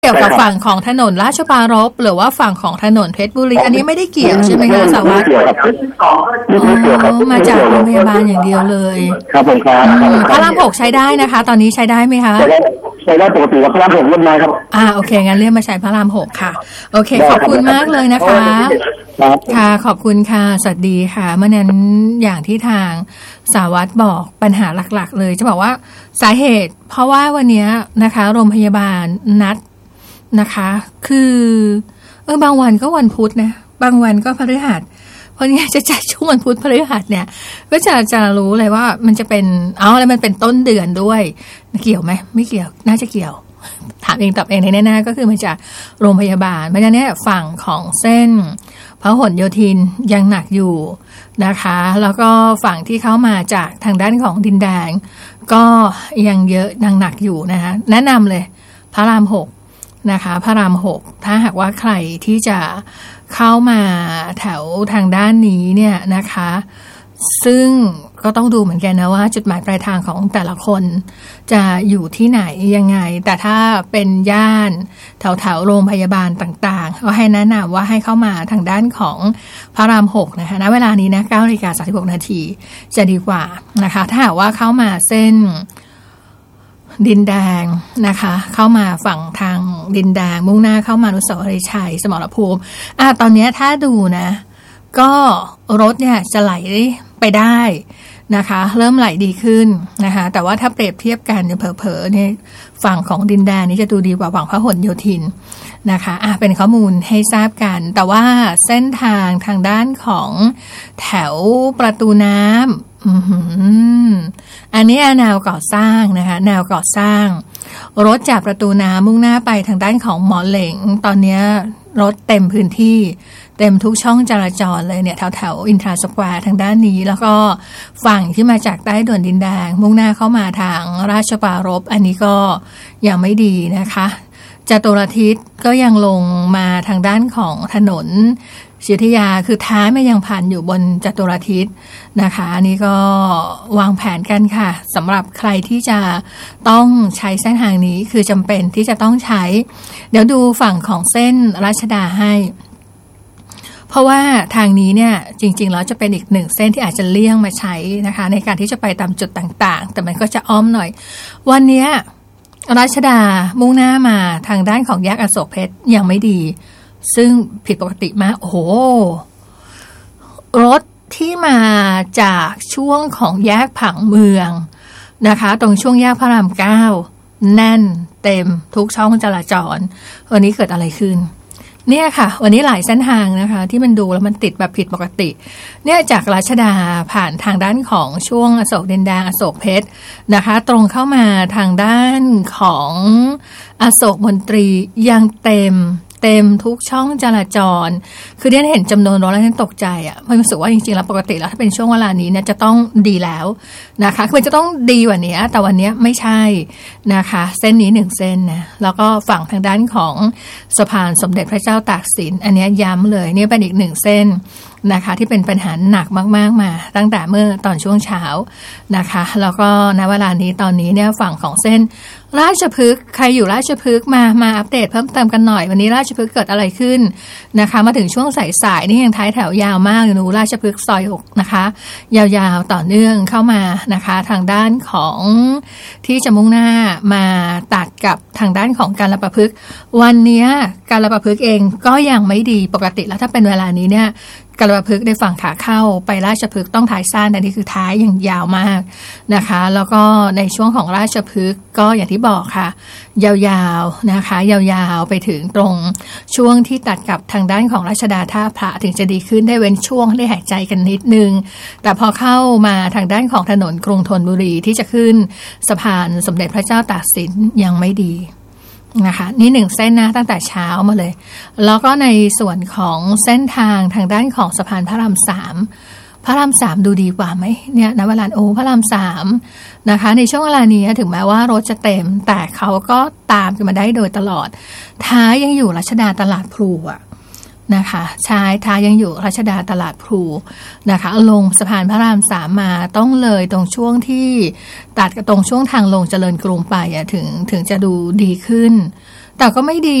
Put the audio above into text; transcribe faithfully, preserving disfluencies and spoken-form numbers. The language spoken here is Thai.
เกี่ยวกับฝั่งของถนนราชปรารภหรือว่าฝั่งของถนนเพชรบุรีอันนี้ไม่ได้เกี่ยวใช่ไหมคะสารวัตรมาจากโรงพยาบาลอย่างเดียวเลยครับผมครับพระรามหกใช้ได้นะคะตอนนี้ใช้ได้ไหมคะใช้ได้ใช้ได้ปกติแล้วพระรามหกเรียบร้อยครับอ่าโอเคงั้นเรียกมาใช้พระรามหกค่ะโอเคขอบคุณมากเลยนะคะค่ะขอบคุณค่ะสวัสดีค่ะเมื่อนั้นอย่างที่ทางสารวัตรบอกปัญหาหลักๆเลยจะบอกว่าสาเหตุเพราะว่าวันนี้นะคะโรงพยาบาลนัดนะคะคือเออบางวันก็วันพุธนะบางวันก็พฤหัสเพราะนี้จะจัดช่วงวันพุธพฤหัสเนี่ยก็จะจะรู้เลยว่ามันจะเป็นอ๋อแล้วมันเป็นต้นเดือนด้วยเกี่ยวไหมไม่เกี่ยวน่าจะเกี่ยวถามเองตอบเองในแน่ๆก็คือมาจากโรงพยาบาลเพราะฉะนั้นฝั่งของเส้นพหลโยธินยังหนักอยู่นะคะแล้วก็ฝั่งที่เข้ามาจากทางด้านของดินแดงก็ยังเยอะยังหนักอยู่นะคะแนะนำเลยพระรามหกนะคะพระรามหกถ้าหากว่าใครที่จะเข้ามาแถวทางด้านนี้เนี่ยนะคะซึ่งก็ต้องดูเหมือนกันนะว่าจุดหมายปลายทางของแต่ละคนจะอยู่ที่ไหนยังไงแต่ถ้าเป็นย่านแถวแถวโรงพยาบาลต่างๆก็ให้แนะนำว่าให้เข้ามาทางด้านของพระรามหกนะคะณเวลานี้นะเก้านาฬิกาสามสิบหกนาทีจะดีกว่านะคะถ้าหากว่าเข้ามาเส้นดินแดงนะคะเข้ามาฝั่งทางดินแดงมุ่งหน้าเข้ามาอนุสาวรีย์ชัยสมรภูมิอ่ะตอนนี้ถ้าดูนะก็รถเนี่ยจะไหลไปได้นะคะเริ่มไหลดีขึ้นนะคะแต่ว่าถ้าเปรียบเทียบกันเนี่ยเผลอๆเนี่ยฝั่งของดินแดงนี่จะดูดีกว่าฝั่งพหลโยธินนะคะอ่ะเป็นข้อมูลให้ทราบกันแต่ว่าเส้นทางทางด้านของแถวประตูน้ำอืมอันนี้แนวก่อสร้างนะคะแนวก่อสร้างรถจากประตูน้ำมุ่งหน้าไปทางด้านของหมอเหลงตอนนี้รถเต็มพื้นที่เต็มทุกช่องจราจรเลยเนี่ยแถวแถวอินทราสแควร์ทางด้านนี้แล้วก็ฝั่งที่มาจากใต้ด่วนดินแดงมุ่งหน้าเข้ามาทางราชปรารภอันนี้ก็ยังไม่ดีนะคะจตุรทิศก็ยังลงมาทางด้านของถนนศรีอยุธยาคือท้ายมันยังผ่านอยู่บนจตุรทิศนะคะอันนี้ก็วางแผนกันค่ะสำหรับใครที่จะต้องใช้เส้นทางนี้คือจำเป็นที่จะต้องใช้เดี๋ยวดูฝั่งของเส้นรัชดาให้เพราะว่าทางนี้เนี่ยจริงๆแล้วจะเป็นอีกหนึ่งเส้นที่อาจจะเลี่ยงมาใช้นะคะในการที่จะไปตามจุดต่างๆแต่มันก็จะอ้อมหน่อยวันนี้รัชดามุ่งหน้ามาทางด้านของแยกอโศกเพชรยังไม่ดีซึ่งผิดปกติมากโอ้โหรถที่มาจากช่วงของแยกผังเมืองนะคะตรงช่วงแยกพระรามเก้าแน่นเต็มทุกช่องจราจรวันนี้เกิดอะไรขึ้นเนี่ยค่ะวันนี้หลายเส้นทางนะคะที่มันดูแล้วมันติดแบบผิดปกติเนี่ยจากรัชดาผ่านทางด้านของช่วงอโศกดินแดงอโศกเพชรนะคะตรงเข้ามาทางด้านของอโศกมนตรียังเต็มเต็มทุกช่องจราจรคือเดียนเห็นจำนวนรถแล้วฉันตกใจอ่ะมันรู้สึกว่าจริงๆแล้วปกติแล้วถ้าเป็นช่วงเวลานี้เนี่ยจะต้องดีแล้วนะคะคือจะต้องดีกว่านี้แต่วันนี้ไม่ใช่นะคะเส้นนี้หนึ่งเส้นนะแล้วก็ฝั่งทางด้านของสะพานสมเด็จพระเจ้าตากสินอันนี้ย้ำเลยนี่เป็นอีกหนึ่งเส้นนะคะที่เป็นปัญหาหนักมากๆมาตั้งแต่เมื่อตอนช่วงเช้านะคะแล้วก็ณเวลานี้ตอนนี้เนี่ยฝั่งของเส้นราชพฤกษ์ใครอยู่ราชพฤกษ์มามาอัปเดตเพิ่มเติมกันหน่อยวันนี้ราชพฤกษ์เกิดอะไรขึ้นนะคะมาถึงช่วงสายๆนี่ยังท้ายแถวยาวมากอยู่นูราชพฤกษ์ซอยหกนะคะยาวๆต่อเนื่องเข้ามานะคะทางด้านของที่จะมุ่งหน้ามาตัดกับทางด้านของการประพฤกษ์วันนี้การประพฤกษ์เองก็ยังไม่ดีปกติแล้วถ้าเป็นเวลานี้เนี่ยการประพฤกษ์ในฝั่งขาเข้าไปราชพฤกษ์ต้องท้ายสั้นแต่นี่คือท้ายอย่างยาวมากนะคะแล้วก็ในช่วงของราชพฤกษ์ก็อย่างที่บอกค่ะยาวๆนะคะยาวๆไปถึงตรงช่วงที่ตัดกับทางด้านของรัชดาท่าพระถึงจะดีขึ้นได้เว้นช่วงได้หายใจกันนิดนึงแต่พอเข้ามาทางด้านของถนนกรุงธนบุรีที่จะขึ้นสะพานสมเด็จพระเจ้าตากสินยังไม่ดีนะคะนี่หนึ่งเส้นนะตั้งแต่เช้ามาเลยแล้วก็ในส่วนของเส้นทางทางด้านของสะพานพระรามสามพระรามสามดูดีกว่าไหมเนี่ยณเวลาโอ้พระรามสามนะคะในช่วงเวลานี้ถึงแม้ว่ารถจะเต็มแต่เขาก็ตามกันมาได้โดยตลอดท้ายยังอยู่รัชดาตลาดพลูอะนะคะชายท้ายยังอยู่รัชดาตลาดพลูนะคะลงสะพานพระรามสามมาต้องเลยตรงช่วงที่ตัดกับตรงช่วงทางลงเจริญกรุงไปอะถึงถึงจะดูดีขึ้นแต่ก็ไม่ดี